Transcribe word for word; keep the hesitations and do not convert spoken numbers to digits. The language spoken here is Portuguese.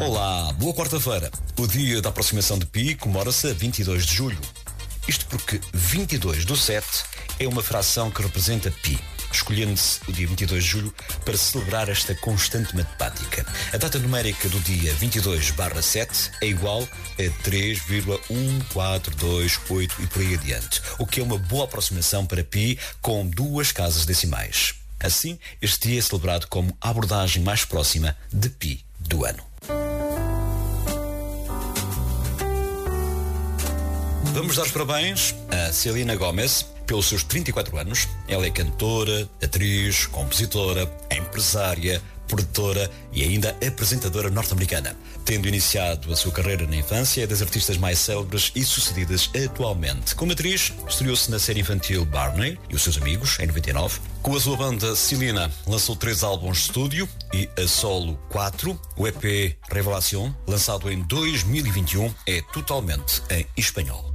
Olá, boa quarta-feira. O dia da aproximação de Pi comemora-se a vinte e dois de julho. Isto porque vinte e dois do sete é uma fração que representa Pi, escolhendo-se o dia vinte e dois de julho para celebrar esta constante matemática. A data numérica do dia vinte e dois barra sete é igual a três vírgula um quatro dois oito e por aí adiante, o que é uma boa aproximação para Pi com duas casas decimais. Assim, este dia é celebrado como a abordagem mais próxima de Pi do ano. Vamos dar os parabéns a Selena Gomez pelos seus trinta e quatro anos. Ela é cantora, atriz, compositora, empresária, produtora e ainda apresentadora norte-americana. Tendo iniciado a sua carreira na infância, é das artistas mais célebres e sucedidas atualmente. Como atriz, estreou-se na série infantil Barney e os seus amigos, em noventa e nove. Com a sua banda, Selena lançou três álbuns de estúdio e a solo quatro. O E P Revelación, lançado em dois mil e vinte e um, é totalmente em espanhol.